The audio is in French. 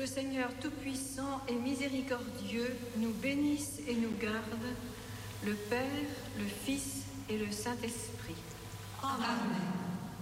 le Seigneur Tout-Puissant et Miséricordieux nous bénisse et nous garde, le Père, le Fils et le Saint-Esprit. Amen.